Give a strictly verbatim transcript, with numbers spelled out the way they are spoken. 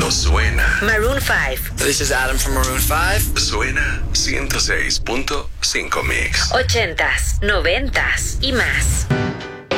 cuando suena. Maroon five. This is Adam from Maroon five. Suena ciento seis punto cinco Mix. Ochentas, noventas y más.